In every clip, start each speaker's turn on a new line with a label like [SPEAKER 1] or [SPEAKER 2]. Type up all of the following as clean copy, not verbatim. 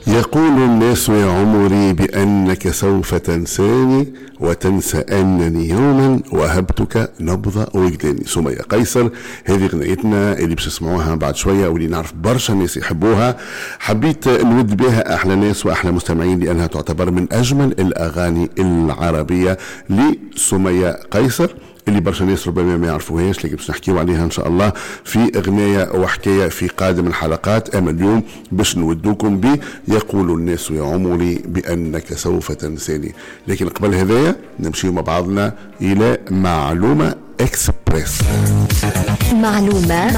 [SPEAKER 1] يقول الناس يا عمري بأنك سوف تنساني وتنسى أنني يوما وهبتك نبضة وجداني. سمية قيصر، هذه غنيتنا اللي باش تسمعوها بعد شوية واللي نعرف برشا ناس يحبوها. حبيت نود بها أحلى ناس وأحلى مستمعين لأنها تعتبر من أجمل الأغاني العربية لسمية قيصر اللي برشا ناس ربما ما يعرفوهاش، لكن باش نحكيو عليها ان شاء الله في اغنيه وحكايه في قادم الحلقات. اما اليوم باش نودوكم ب يقول الناس يا عمري بانك سوف تنساني. لكن قبل هذايا نمشيو مع بعضنا الى معلومه اكسبريس.
[SPEAKER 2] معلومه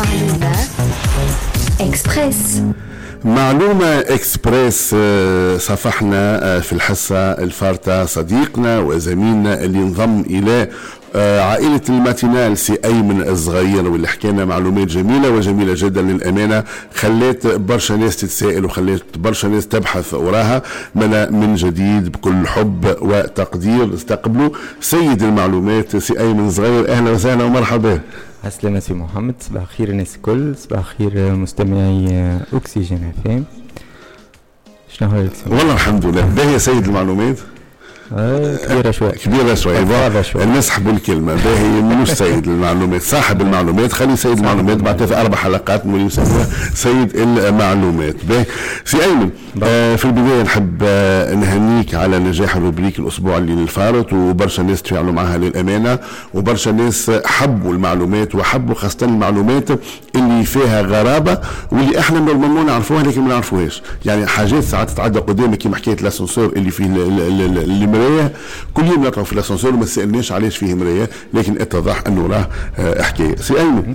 [SPEAKER 2] اكسبريس.
[SPEAKER 1] معلومة اكسبريس. صفحنا في الحصة الفارطة صديقنا وزميلنا اللي انضم الى عائلة الماتينال سي أيمن الصغير، واللي حكينا معلومات جميلة وجميلة جدا للأمانة، خليت برشا ناس تتسائل وخليت برشا ناس تبحث وراها. من جديد بكل حب وتقدير استقبلوا سيد المعلومات سي أيمن الصغير. أهلا وسهلا ومرحبا.
[SPEAKER 3] السلام سي محمد، صباح خير الناس الكل، صباح خير مستمعي أكسجين FM. شنو هو
[SPEAKER 1] والله الحمد لله. باهي سيد المعلومات
[SPEAKER 3] كبيرة شوي
[SPEAKER 1] الناس حبوا الكلمة باهي، مش سيد المعلومات، صاحب المعلومات. خلي سيد المعلومات بعد 3-4 حلقات مولي يسموها سيد المعلومات. باهي سي أيمن، في البداية نحب نهنيك على نجاح الروبريك الأسبوع اللي الفارط، وبرشا ناس تفاعلوا معها للأمانة، وبرشا ناس حبوا المعلومات وحبوا خاصة المعلومات اللي فيها غرابة واللي احنا نورمالمون نعرفوها لكن ما نعرفوهاش. يعني حاجات ساعات تتعدى قدامك كيما حكاية الاسانسور اللي فيه المراية، كل يوم نطلعوا في الاسانسور وما سألناش علاش فيه مراية، لكن اتضح انه راه حكاية. سي أيمن،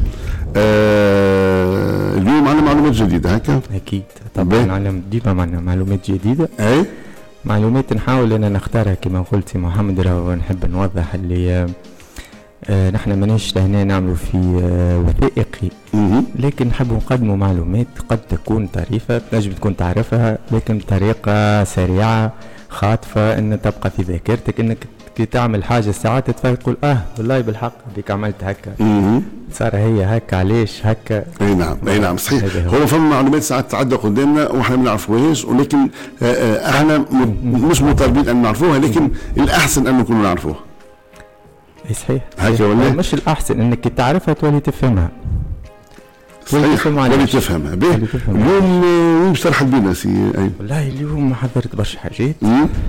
[SPEAKER 1] اليوم عندنا معلومات جديدة هكا؟
[SPEAKER 3] اكيد طبعا، ديما معنا معلومات جديدة.
[SPEAKER 1] اي
[SPEAKER 3] معلومات نحاول ان نختارها كما قلت سي محمد. راهو نحب نوضح اللي نحن ماناش هنا نعملوا في وثائقي، لكن نحب نقدموا معلومات قد تكون طريفة، تنجم تكون تعرفها لكن بطريقة سريعة خاطفة ان تبقى في ذاكرتك، انك كي تعمل حاجة ساعات تقول والله بالحق ديك عملت هكا، صار هي هكا علاش هكا.
[SPEAKER 1] اي نعم صحيح. هو فما معلومات ساعات تعدى قدامنا واحنا ما نعرفوهاش، ولكن احنا مش مطالبين ان نعرفوها، لكن الاحسن ان نكونوا نعرفوها.
[SPEAKER 3] صحيح
[SPEAKER 1] هكا ولا
[SPEAKER 3] مش الاحسن انك تعرفها تولي تفهمها.
[SPEAKER 1] صحيح تولي تفهمها. اليوم وين ترحب بينا سي أيمن؟
[SPEAKER 3] والله اليوم حضرت برشا حاجات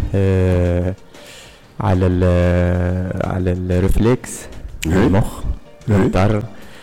[SPEAKER 3] على الريفلكس، المخ، المطر.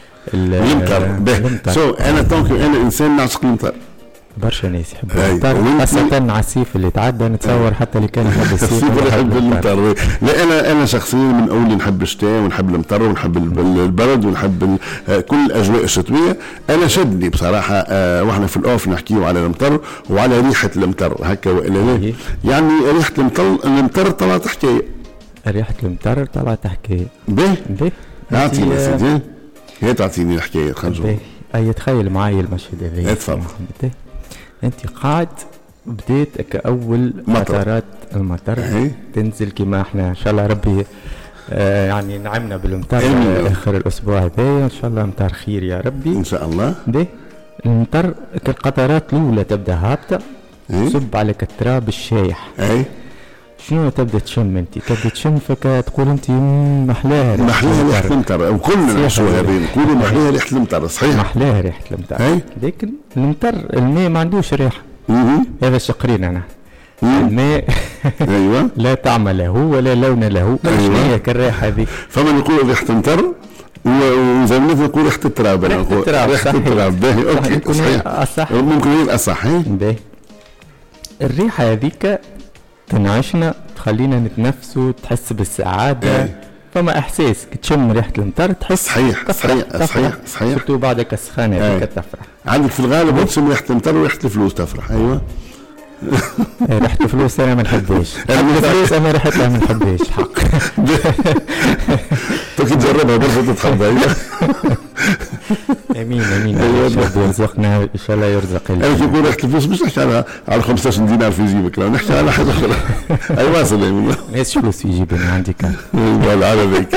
[SPEAKER 1] انا طونك انا انسان نعشق المطر،
[SPEAKER 3] برشا ناس يحبوا المطر، خاصة على الصيف اللي تعدى. نتصور حتى اللي كان يحب الصيف
[SPEAKER 1] يحب المطر. لا انا شخصيا من اول نحب الشتاء ونحب المطر ونحب البرد ونحب كل الاجواء الشتويه. انا شدني بصراحه واحنا في الاوف نحكيو على المطر وعلى ريحه المطر هكا والا لا. يعني ريحه المطر طلعت حكايه.
[SPEAKER 3] ريحه المطر طلعت حكايه.
[SPEAKER 1] باهي اعطيني سيدي، هي تعطيني الحكايه خرجوا.
[SPEAKER 3] اي تخيل معايا المشهد هذا.
[SPEAKER 1] تفضل.
[SPEAKER 3] انت قاعد بديت كأول قطرات المطر تنزل كما احنا ان شاء الله ربي يعني نعمنا بالمطر اخر الاسبوع هذا ان شاء الله مطر خير يا ربي
[SPEAKER 1] ان شاء الله.
[SPEAKER 3] المطر كالقطرات الاولى تبدا هابطه صب عليك التراب الشايح. شنو تبدا تشم انت؟ تبدا تشم تقول انت محلاها
[SPEAKER 1] ريحه المطر، وكلنا نعيشوا هذه نقولوا محلاها ريحه المطر. صحيح
[SPEAKER 3] محلاها ريحه المطر، لكن المطر الماء ما عندوش ريحه. هذا شقرين انا الماء
[SPEAKER 1] ايوه
[SPEAKER 3] لا طعم له ولا لون له. شنو هي كالريحه هذه؟
[SPEAKER 1] فما نقول ريحه المطر وزمنت نقول ريحه التراب. انا نقول ريحه التراب. باهي اوكي صحيح، ممكن هي الاصح. باهي
[SPEAKER 3] الريحه هذيك تنعشنا، تخلينا نتنفسوا، تحس بالسعاده. فما احساس تشم ريحه المطر تحس
[SPEAKER 1] صحيح.
[SPEAKER 3] سورتو بعدك السخانه هذيك تفرح.
[SPEAKER 1] عندك في الغالب تشم ريحه المطر وريحه الفلوس تفرح. ايوه
[SPEAKER 3] ريحه الفلوس انا ما نحبهاش. الفلوس انا ريحتها ما نحبهاش حق.
[SPEAKER 1] تكي تجربها برضه تتحب.
[SPEAKER 3] امين ربي يرزقنا ان شاء الله يرزق.
[SPEAKER 1] انا كي نقول ريحه الفلوس مش نحكي على 15 دينار في جيبك، لا نحكي على حاجه اخرى. اي واصل يا
[SPEAKER 3] ناس فلوس في جيبي انا عندي كان.
[SPEAKER 1] والله على ذيك.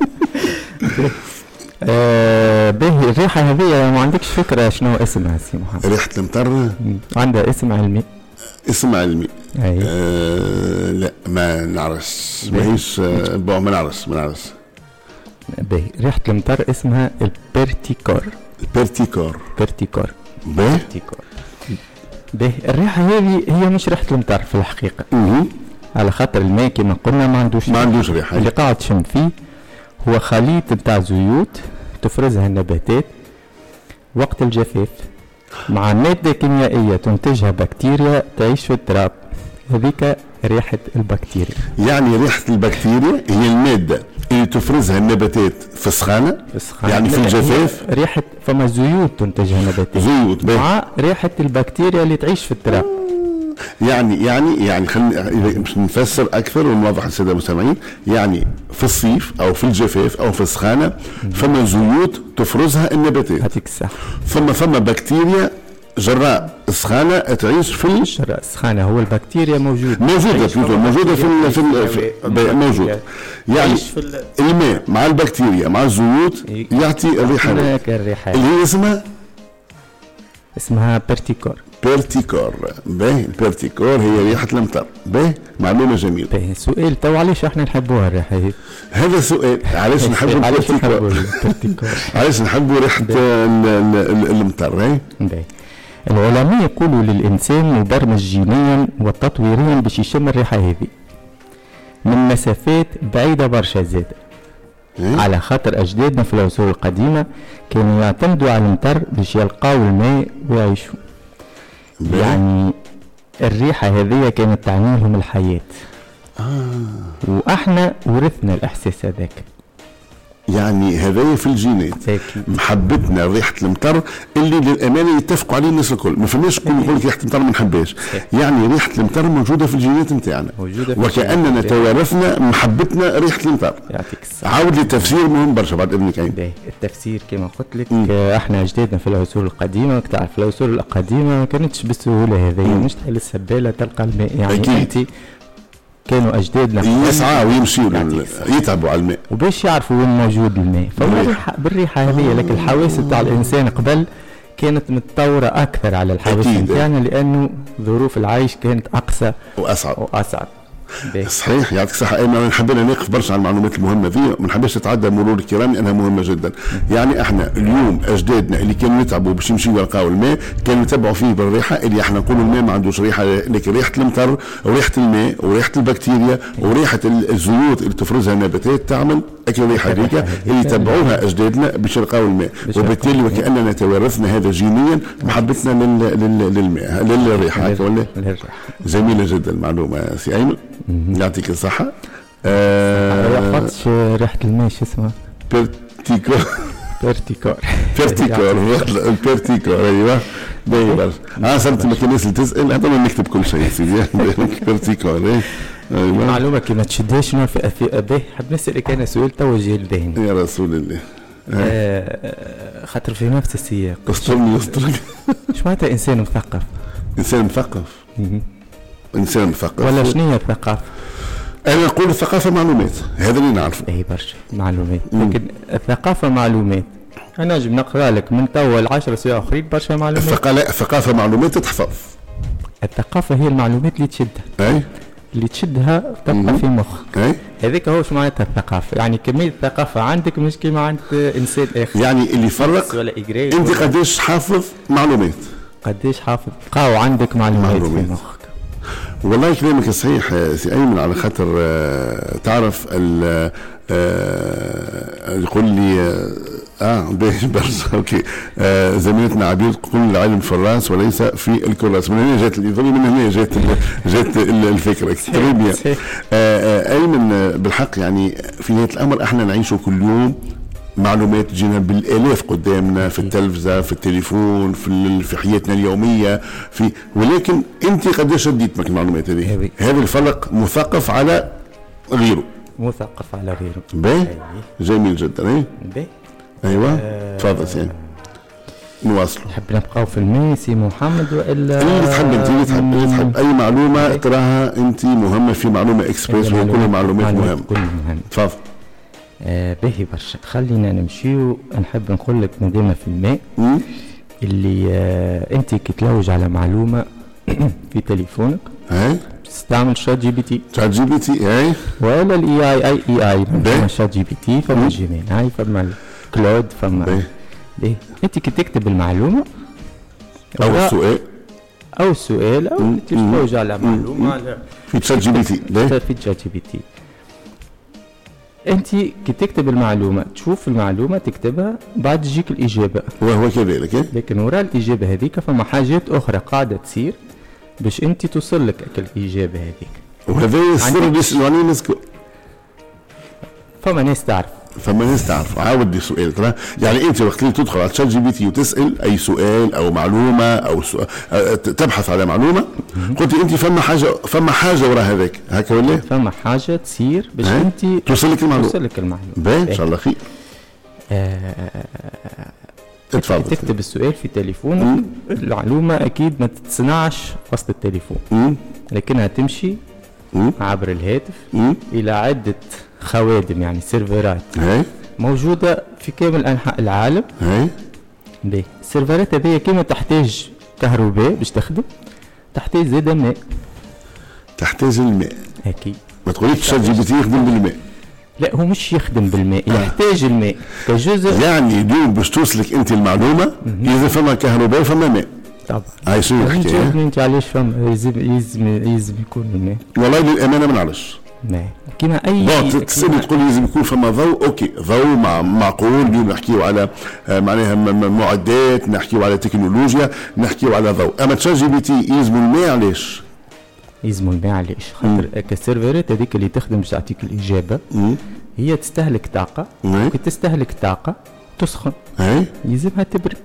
[SPEAKER 3] باهي الريحه هذه ما عندكش فكره شنو اسمها سي محمد؟
[SPEAKER 1] ريحه المطر
[SPEAKER 3] عندها اسم علمي.
[SPEAKER 1] اسم علمي.
[SPEAKER 3] أي.
[SPEAKER 1] لا ما نعرفش، ماهيش ما نعرفش.
[SPEAKER 3] باهي. ريحة المطر اسمها البرتيكور.
[SPEAKER 1] البرتيكور. باهي.
[SPEAKER 3] الريحة هذه هي مش ريحة المطر في الحقيقة. على خاطر الماء كما قلنا ما عندوش ريحة. اللي قاعد تشم فيه هو خليط نتاع زيوت تفرزها النباتات وقت الجفاف مع مادة كيميائية تنتجها بكتيريا تعيش في التراب. هذيك ريحة البكتيريا.
[SPEAKER 1] يعني ريحة البكتيريا هي المادة اللي تفرزها النباتات في السخانة. يعني في الجفاف
[SPEAKER 3] ريحة فما زيوت تنتجها نباتات مع ريحة البكتيريا اللي تعيش في التراب.
[SPEAKER 1] يعني خلينا مش نفسر اكثر ونوضح للساده المستمعين. يعني في الصيف او في الجفاف او في السخانه فما زيوت تفرزها النباتات.
[SPEAKER 3] هذيك الصح.
[SPEAKER 1] فما بكتيريا جراء السخانه تعيش في
[SPEAKER 3] جراء السخانه. هو البكتيريا موجوده
[SPEAKER 1] موجود. يعني الماء مع البكتيريا مع الزيوت يعطي الريحه اللي هي اسمها
[SPEAKER 3] بيرتيكور.
[SPEAKER 1] باهي. البيرتيكور هي ريحة المطر. باهي. معلومة جميلة.
[SPEAKER 3] باهي. سؤال تو علاش احنا نحبوها الريحة هذه؟
[SPEAKER 1] هذا سؤال. علاش نحبوا البيرتيكور؟ علاش نحبوا ريحة المطر؟
[SPEAKER 3] باهي. العلماء يقولوا للإنسان مبرمج جينيا وتطويريا باش يشم الريحة هذه من مسافات بعيدة برشا زادة. على خاطر أجدادنا في العصور القديمة كانوا يعتمدوا على المطر باش يلقاو الماء ويعيشوا. يعني الريحة هذه كانت تعني لهم الحياة. وإحنا ورثنا الإحساس هذاك.
[SPEAKER 1] يعني هذايا في الجينات. محبتنا ريحة المطر اللي للأمانة يتفقوا عليه الناس الكل. ما فماش كل يقول لك ريحة المطر ما نحبهاش. يعني ريحة المطر موجودة في الجينات نتاعنا وكأننا توارثنا محبتنا ريحة المطر. عاود لي تفسير مهم برشا بعد إذنك.
[SPEAKER 3] التفسير كما قلت لك احنا أجدادنا في العصور القديمة. تعرف في العصور القديمة ما كانتش بالسهولة هذه. مش تحل السبالة تلقى الماء. يعني أنت كانوا أجدادنا
[SPEAKER 1] يسعى ويمشيوا يتعبوا على الماء
[SPEAKER 3] وباش يعرفوا وين موجود الماء. بالريحة هذه. لكن الحواس نتاع الإنسان قبل كانت متطورة أكثر على الحواس نتاعنا لأنه ظروف العيش كانت أقسى وأصعب.
[SPEAKER 1] صحيح. يعطيك الصحة أيمن. نحبنا نقف برشا على المعلومات المهمة ذي. ما نحبش تتعدى مرور الكرام لأنها مهمة جدا. يعني احنا اليوم أجدادنا اللي كانوا يتعبوا باش يمشيوا يلقاو الماء كانوا يتبعوا فيه بالريحة اللي احنا نقولوا الماء ما عندوش ريحة. لكن ريحة المطر وريحة الماء وريحة البكتيريا وريحة الزيوت اللي تفرزها النباتات تعمل أكل ريحة هذيك اللي يتبعوها أجدادنا باش يلقاو الماء. وبالتالي وكأننا توارثنا هذا جينيا محبتنا للماء للريحة. ولا جميلة جدا المعلومة سي أيمن. يعطيك الصحة.
[SPEAKER 3] فقطش ريحة الماء شو اسمها؟
[SPEAKER 1] البيرتيكور. ايوه باهي برشا. صرت ما كان الناس اللي تسأل هذا نكتب كل شيء سيدي. بيرتيكور.
[SPEAKER 3] ايوه معلومة كي ما تشدهاش في باهي. حاب نسألك أنا سؤال توجه الذهن
[SPEAKER 1] يا رسول الله.
[SPEAKER 3] خاطر في نفس السياق.
[SPEAKER 1] استرني
[SPEAKER 3] شو معناتها إنسان مثقف؟
[SPEAKER 1] إنسان مثقف
[SPEAKER 3] ولا شنو هي الثقافة؟
[SPEAKER 1] أنا أقول الثقافة معلومات. هذا اللي نعرفه.
[SPEAKER 3] أي برشا معلومات. لكن الثقافة معلومات. أنا نجم نقرأ لك من توا 10 سوايع أخرين برشا معلومات.
[SPEAKER 1] الثقافة معلومات تحفظ.
[SPEAKER 3] الثقافة هي المعلومات اللي تشدها. اللي تشدها تبقى في مخك. هذيك هو شو معناتها الثقافة. يعني كمية الثقافة عندك مش كيما عند إنسان آخر.
[SPEAKER 1] يعني اللي يفرق أنت قديش حافظ معلومات.
[SPEAKER 3] قديش حافظ قاو عندك معلومات في مخك.
[SPEAKER 1] والله كلامك صحيح سي أيمن. على خاطر تعرف يقول لي باهي برشا. اوكي. زميلتنا عبير تقول العلم في الراس وليس في الكراس. من هنا جات الإضافة. من هنا جات الفكرة. تريبيا. أيمن بالحق يعني في نهاية الأمر احنا نعيشه كل يوم معلومات تجينا بالالاف قدامنا في التلفزه في التليفون في حياتنا اليوميه ولكن انت قداش شديت معك المعلومات هذه. هذا الفرق مثقف على غيره. باهي. جميل جدا. ايوه تفضل سي. نواصل.
[SPEAKER 3] نحب نبقاو في الميسي محمد ولا
[SPEAKER 1] اللي تحب انت اللي تحب اي معلومه تراها انت مهمه في معلومه اكسبريس وكل معلومات مهمه. تفضل.
[SPEAKER 3] باهي برشا. خلينا نمشيو. نحب نقول لك ندينا في الماء اللي انت كي تلوج على معلومه في تليفونك تستعمل شات جي بي تي.
[SPEAKER 1] شات جي بي تي
[SPEAKER 3] ولا الاي اي فما شات جي بي تي، فما جيميناي، فما كلود، فما انت كي تكتب المعلومه او السؤال او تجاوب على معلومه
[SPEAKER 1] في شات جي بي تي.
[SPEAKER 3] في شات جي بي تي انت كي تكتب المعلومه تشوف المعلومه تكتبها بعد تجيك الاجابه،
[SPEAKER 1] وهو كذلك.
[SPEAKER 3] لكن وراء الاجابه هذيك فما حاجات اخرى قاعده تصير باش انت توصل لك الاجابه هذيك،
[SPEAKER 1] وهذا السر اللي يسالوا عليه الناس.
[SPEAKER 3] فما ناس تعرف.
[SPEAKER 1] عاود لي سؤال ترى، يعني انت وقت اللي تدخل على شات جي بي تي وتسال اي سؤال او معلومه او تبحث على معلومه، قلت انت فما حاجه وراء هذاك، هكا ولا
[SPEAKER 3] فما حاجه تصير باش انت
[SPEAKER 1] توصل لك المعلومه.
[SPEAKER 3] باين
[SPEAKER 1] ان شاء الله خير.
[SPEAKER 3] تكتب السؤال في تليفونك، المعلومه اكيد ما تتصنعش وسط التليفون، لكنها تمشي عبر الهاتف الى عده خوادم، يعني سيرفرات موجوده في كامل انحاء العالم. السيرفرات هذه كما تحتاج كهرباء باش تخدم، تحتاج زاد ماء.
[SPEAKER 1] تحتاج الماء
[SPEAKER 3] اكيد.
[SPEAKER 1] ما تقوليش شات جي بي تي يخدم بالماء.
[SPEAKER 3] لا، هو مش يخدم بالماء، يحتاج الماء كجزء.
[SPEAKER 1] يعني دوم باش توصلك انت المعلومه اذا فما كهرباء وفما ماء.
[SPEAKER 3] طبعا.
[SPEAKER 1] هاي شنو نحكي؟
[SPEAKER 3] انت علاش فما يلزم يكون الماء؟
[SPEAKER 1] والله للامانه ما نعرفش.
[SPEAKER 3] كيما اي
[SPEAKER 1] تسألني تقول لازم يكون فما ضوء، اوكي ضوء معقول. اليوم نحكيو على معناها معدات، نحكيو على تكنولوجيا، نحكيو على ضوء. اما تشات جي بي تي يلزموا الماء. علاش
[SPEAKER 3] يلزموا الماء؟ علاش؟ خاطر كالسيرفرات هذيك اللي تخدم باش تعطيك الاجابه هي تستهلك طاقه، وكي تستهلك طاقه تسخن، يلزمها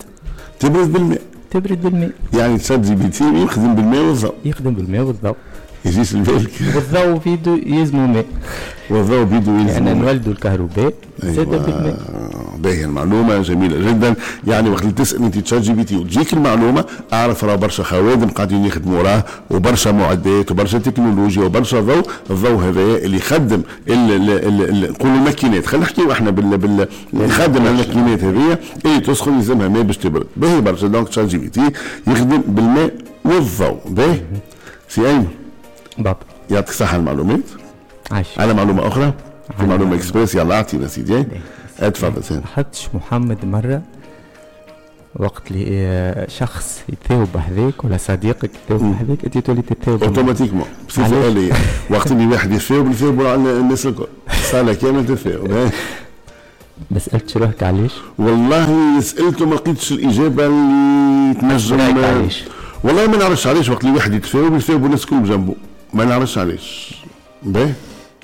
[SPEAKER 3] تبرد بالماء. يعني
[SPEAKER 1] تشات جي بي تي يخدم بالماء والضوء. يجيش البالك
[SPEAKER 3] والضوء بيدو يلزموا ماء،
[SPEAKER 1] والضوء بيدو يلزموا
[SPEAKER 3] يعني نولدوا الكهرباء زاد بالماء.
[SPEAKER 1] باهي، المعلومه جميله جدا. يعني وقت اللي تسال انت تشات جي بي تي وتجيك المعلومه، اعرف راه برشا خوادم قاعدين يخدموا وراه، وبرشا معدات وبرشا تكنولوجيا وبرشا ضوء. الضوء هذا اللي يخدم نقولوا الماكينات، خلينا نحكيو احنا يخدم الماكينات هذه اللي تسخن، يلزمها ماء باش تبرد. باهي برشا. دونك تشات جي بي تي يخدم بالماء والضوء. باهي سي ايمن
[SPEAKER 3] بابا
[SPEAKER 1] يعطيك صحة المعلومات.
[SPEAKER 3] عايش.
[SPEAKER 1] على معلومة أخرى، في معلومة إكسبريس. يلا أعطينا سيدي. اتفضل سيدي.
[SPEAKER 3] لاحظتش محمد مرة وقت اللي شخص يتثاوب بهذاك ولا صديقك يتثاوب بهذاك، أنت تولي تتثاوب
[SPEAKER 1] أوتوماتيكمون بصفة آلية. وقت اللي واحد يتثاوب على الناس الكل صالة كامل تتثاوب.
[SPEAKER 3] ما سألتش روحك علاش؟
[SPEAKER 1] والله سألته ما لقيتش الإجابة اللي تنجم.
[SPEAKER 3] علاش؟
[SPEAKER 1] والله ما نعرفش علاش. وقت اللي واحد يتثاوب الناس كلهم جنبه، ما نعرفش علاش. باهي.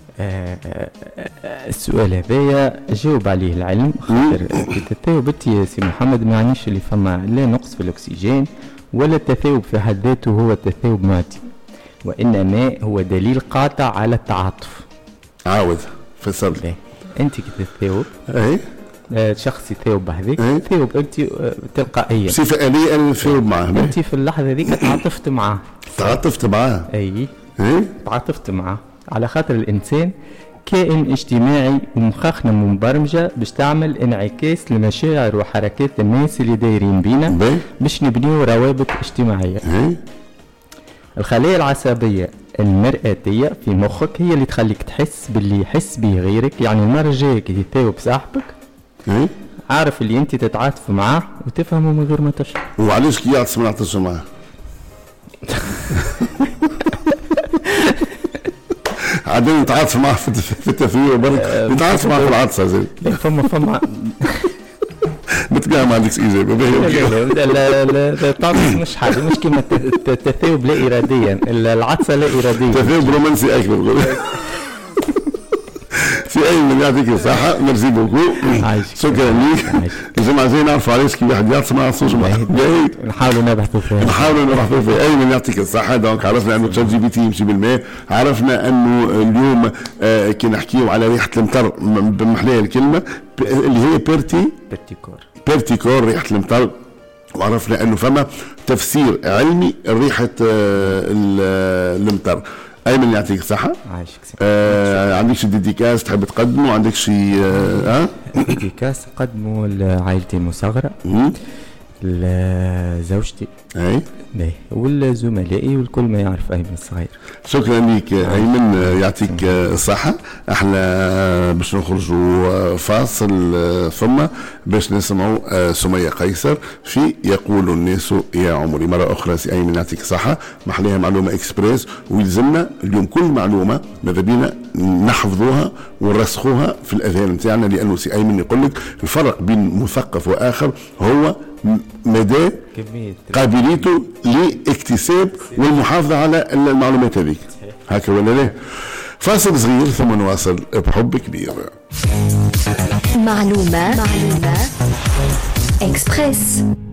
[SPEAKER 3] السؤال هذايا جاوب عليه العلم. خاطر التثاوب يا سي محمد ما يعنيش اللي فما لا نقص في الاكسجين، ولا التثاوب في حد ذاته هو تثاوب مادي، وانما هو دليل قاطع على التعاطف.
[SPEAKER 1] عاود فسر لي.
[SPEAKER 3] انت كي تثاوب شخص يثاوب بهذيك، تثاوب انت تلقائيا
[SPEAKER 1] بصفه آلية. انا نثاوب معاه،
[SPEAKER 3] انت في اللحظه هذيك تعاطفت معاه. اي تعاطفت معاه، على خاطر الانسان كائن اجتماعي ومخاخنا مبرمجه باش تعمل انعكاس لمشاعر وحركات الناس اللي دايرين بينا باش نبنيو روابط اجتماعيه. الخلايا العصبيه المرئتيه في مخك هي اللي تخليك تحس باللي يحس به غيرك. يعني المره الجايه كي تثاوب صاحبك عارف اللي انت تتعاطف معاه وتفهمه من غير ما تشعر.
[SPEAKER 1] وعلاش كي يعطس ما نعطسش معاه؟ عادين نتعاطف معاه في التثوير برك، نتعاطف معاه في العطسه زي
[SPEAKER 3] فما
[SPEAKER 1] بتلقاها ما عندكش اجابه.
[SPEAKER 3] لا التعاطف مش حاجه، مش كيما التثاوب لا اراديا، العطسه لا اراديه.
[SPEAKER 1] التثاوب رومانسي اكثر. في أي من يعطيك الصحة. ميرسي بوكو. شكرا ليك. الجماعة زي نعرفوا علاش كي واحد يعطس ما يعطسوش معاه.
[SPEAKER 3] نحاولوا نبحثوا فيها.
[SPEAKER 1] أي من يعطيك الصحة. دونك عرفنا أنه تشات جي بي تي يمشي بالماء. عرفنا أنه اليوم كي نحكيو على ريحة المطر بمحلية الكلمة اللي هي بيرتيكور ريحة المطر. وعرفنا أنه فما تفسير علمي ريحة المطر. أيمن يعطيك الصحة.
[SPEAKER 3] عايشك.
[SPEAKER 1] عندك شي ديديكاس تحب تقدمه؟ عندك شي
[SPEAKER 3] ديديكاس نقدمه لعائلتي المصغرة، لزوجتي
[SPEAKER 1] اي
[SPEAKER 3] والزملائي والكل ما يعرف أيمن الصغير.
[SPEAKER 1] شكرا لك أيمن، يعطيك الصحة. احنا باش نخرجوا فاصل ثم باش نسمعوا سمية قيصر في يقول الناس يا عمري. مرة أخرى سي أيمن يعطيك الصحة، محليها معلومة إكسبريس، ويلزمنا اليوم كل معلومة ماذا بينا نحفظوها ونرسخوها في الأذهان نتاعنا، لأنه سي أيمن يقول لك الفرق بين مثقف وآخر هو مدى قابليته لاكتساب والمحافظة على المعلومات هذيك. هكا ولا لا؟ فاصل صغير ثم نواصل بحب كبير.
[SPEAKER 2] معلومة إكسبريس.